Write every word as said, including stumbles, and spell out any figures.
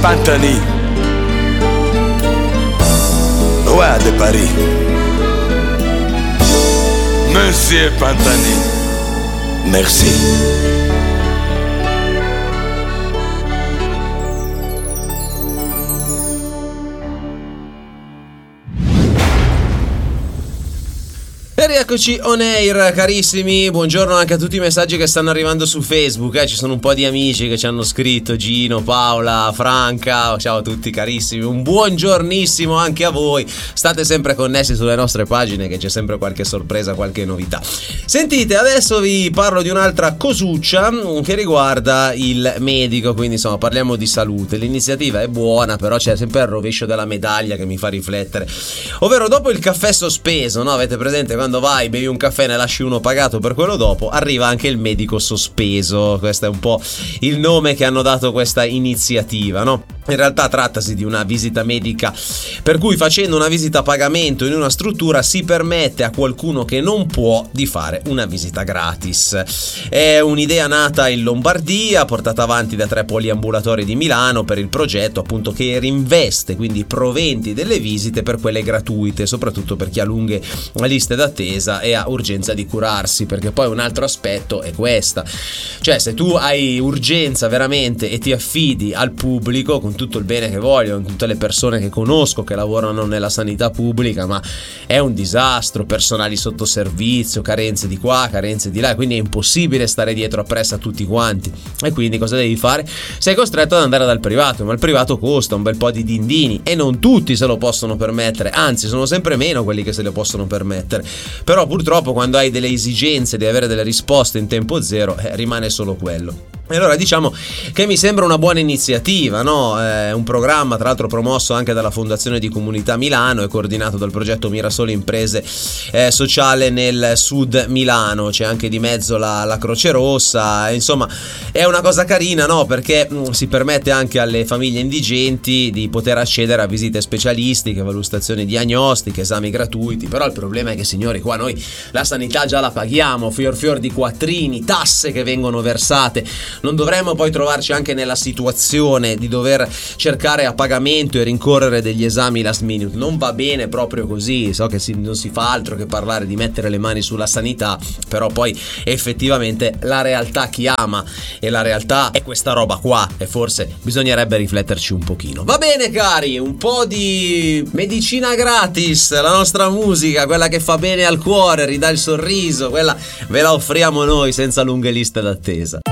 Pantani. Ouais, de Paris. Monsieur Pantani. Merci. E rieccoci on air, carissimi. Buongiorno anche a tutti i messaggi che stanno arrivando su Facebook, eh. Ci sono un po' di amici che ci hanno scritto: Gino, Paola, Franca. Ciao a tutti carissimi, un buongiornissimo anche a voi. State sempre connessi sulle nostre pagine, che c'è sempre qualche sorpresa, qualche novità. Sentite, adesso vi parlo di un'altra cosuccia che riguarda il medico, quindi insomma parliamo di salute. L'iniziativa è buona, però c'è sempre il rovescio della medaglia che mi fa riflettere, ovvero dopo il caffè sospeso, no? Avete presente quando vai, bevi un caffè, ne lasci uno pagato per quello dopo, arriva anche il medico sospeso. Questo è un po' il nome che hanno dato questa iniziativa, no? In realtà trattasi di una visita medica per cui, facendo una visita a pagamento in una struttura, si permette a qualcuno che non può di fare una visita gratis. È un'idea nata in Lombardia, portata avanti da tre poliambulatori di Milano per il progetto appunto che rinveste quindi i proventi delle visite per quelle gratuite, soprattutto per chi ha lunghe liste d'attesa e ha urgenza di curarsi, perché poi un altro aspetto è questa: cioè, se tu hai urgenza veramente e ti affidi al pubblico, con tutto il bene che voglio, con tutte le persone che conosco che lavorano nella sanità pubblica, ma è un disastro, personali sotto servizio, carenze di qua, carenze di là, quindi è impossibile stare dietro appresso a tutti quanti. E quindi cosa devi fare? Sei costretto ad andare dal privato, ma il privato costa un bel po' di dindini e non tutti se lo possono permettere, anzi sono sempre meno quelli che se lo possono permettere. Però purtroppo quando hai delle esigenze di avere delle risposte in tempo zero, eh, rimane solo quello. E allora diciamo che mi sembra una buona iniziativa, no? È un programma tra l'altro promosso anche dalla Fondazione di Comunità Milano e coordinato dal progetto Mirasole Imprese eh, Sociale nel Sud Milano. C'è anche di mezzo la, la Croce Rossa. Insomma, è una cosa carina, no? Perché mh, si permette anche alle famiglie indigenti di poter accedere a visite specialistiche, valutazioni diagnostiche, esami gratuiti. Però il problema è che, signori, qua noi la sanità già la paghiamo, fior fior di quattrini, tasse che vengono versate. Non dovremmo poi trovarci anche nella situazione di dover cercare a pagamento e rincorrere degli esami last minute. Non va bene proprio così. So che si, non si fa altro che parlare di mettere le mani sulla sanità, però poi effettivamente la realtà chiama e la realtà è questa roba qua, e forse bisognerebbe rifletterci un pochino. Va bene cari, un po' di medicina gratis, la nostra musica, quella che fa bene al cuore, ridà il sorriso, quella ve la offriamo noi senza lunghe liste d'attesa.